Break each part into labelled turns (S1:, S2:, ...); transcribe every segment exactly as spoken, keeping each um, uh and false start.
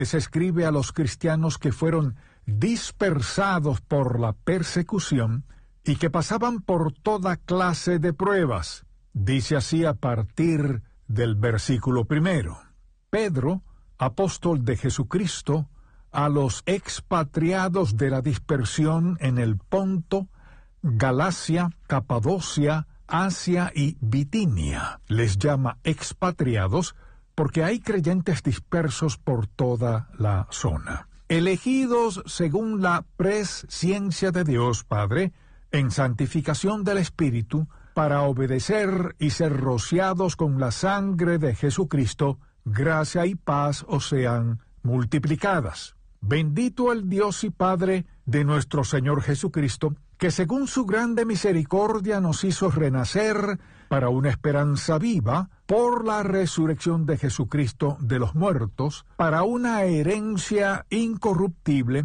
S1: se escribe a los cristianos que fueron dispersados por la persecución y que pasaban por toda clase de pruebas. Dice así a partir del versículo primero. Pedro, apóstol de Jesucristo, a los expatriados de la dispersión en el Ponto, Galacia, Capadocia, Asia y Bitinia. Les llama expatriados porque hay creyentes dispersos por toda la zona. Elegidos según la presciencia de Dios Padre, en santificación del Espíritu, para obedecer y ser rociados con la sangre de Jesucristo, gracia y paz os sean multiplicadas. Bendito el Dios y Padre de nuestro Señor Jesucristo, que según su grande misericordia nos hizo renacer para una esperanza viva por la resurrección de Jesucristo de los muertos, para una herencia incorruptible,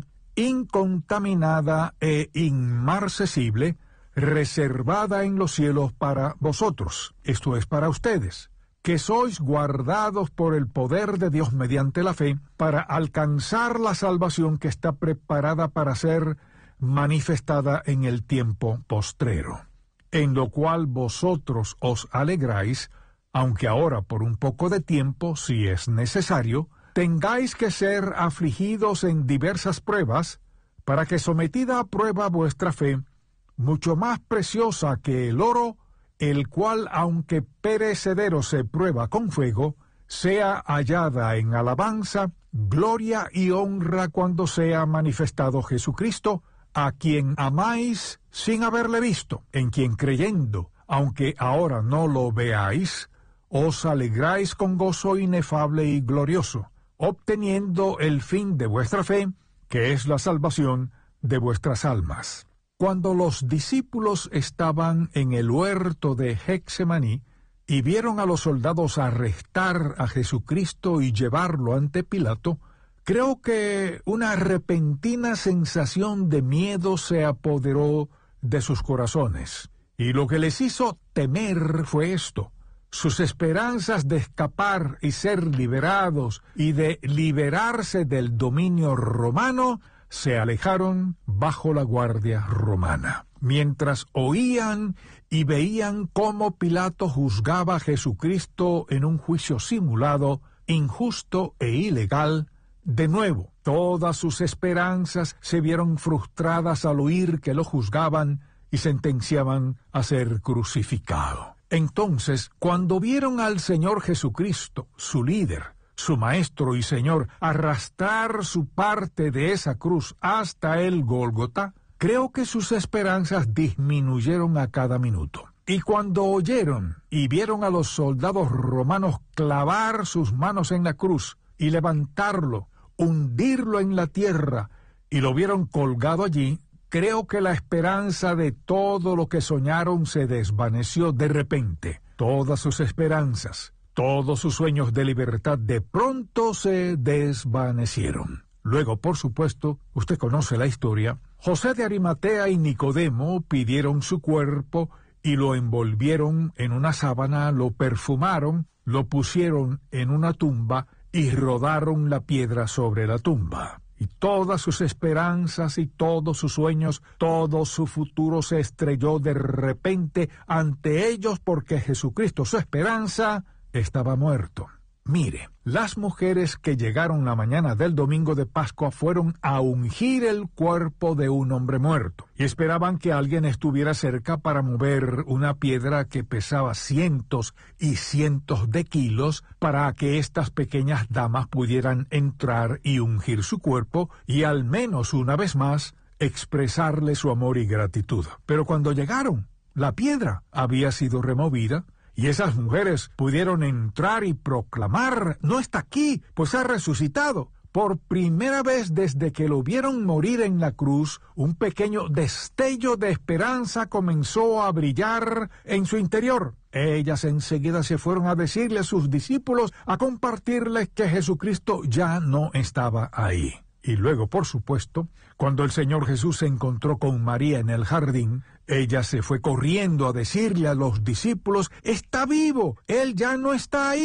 S1: incontaminada e inmarcesible, reservada en los cielos para vosotros, esto es para ustedes, que sois guardados por el poder de Dios mediante la fe, para alcanzar la salvación que está preparada para ser manifestada en el tiempo postrero, en lo cual vosotros os alegráis, aunque ahora por un poco de tiempo, si es necesario, tengáis que ser afligidos en diversas pruebas, para que sometida a prueba vuestra fe, mucho más preciosa que el oro, el cual, aunque perecedero se prueba con fuego, sea hallada en alabanza, gloria y honra cuando sea manifestado Jesucristo, a quien amáis sin haberle visto, en quien creyendo, aunque ahora no lo veáis, os alegráis con gozo inefable y glorioso, obteniendo el fin de vuestra fe, que es la salvación de vuestras almas. Cuando los discípulos estaban en el huerto de Getsemaní y vieron a los soldados arrestar a Jesucristo y llevarlo ante Pilato, creo que una repentina sensación de miedo se apoderó de sus corazones, y lo que les hizo temer fue esto: sus esperanzas de escapar y ser liberados y de liberarse del dominio romano se alejaron bajo la guardia romana. Mientras oían y veían cómo Pilato juzgaba a Jesucristo en un juicio simulado, injusto e ilegal, de nuevo todas sus esperanzas se vieron frustradas al oír que lo juzgaban y sentenciaban a ser crucificado. Entonces, cuando vieron al Señor Jesucristo, su líder, su Maestro y Señor, arrastrar su parte de esa cruz hasta el Gólgota, creo que sus esperanzas disminuyeron a cada minuto. Y cuando oyeron y vieron a los soldados romanos clavar sus manos en la cruz y levantarlo, hundirlo en la tierra, y lo vieron colgado allí, creo que la esperanza de todo lo que soñaron se desvaneció de repente. Todas sus esperanzas, todos sus sueños de libertad de pronto se desvanecieron. Luego, por supuesto, usted conoce la historia, José de Arimatea y Nicodemo pidieron su cuerpo y lo envolvieron en una sábana, lo perfumaron, lo pusieron en una tumba y rodaron la piedra sobre la tumba. Y todas sus esperanzas y todos sus sueños, todo su futuro se estrelló de repente ante ellos porque Jesucristo, su esperanza, estaba muerto. Mire, las mujeres que llegaron la mañana del domingo de Pascua fueron a ungir el cuerpo de un hombre muerto y esperaban que alguien estuviera cerca para mover una piedra que pesaba cientos y cientos de kilos para que estas pequeñas damas pudieran entrar y ungir su cuerpo y al menos una vez más expresarle su amor y gratitud. Pero cuando llegaron, la piedra había sido removida, y esas mujeres pudieron entrar y proclamar: «No está aquí, pues ha resucitado». Por primera vez desde que lo vieron morir en la cruz, un pequeño destello de esperanza comenzó a brillar en su interior. Ellas enseguida se fueron a decirle a sus discípulos, a compartirles que Jesucristo ya no estaba ahí. Y luego, por supuesto, cuando el Señor Jesús se encontró con María en el jardín, ella se fue corriendo a decirle a los discípulos: «Está vivo, Él ya no está ahí».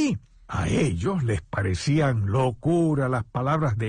S1: A ellos les parecían locura las palabras de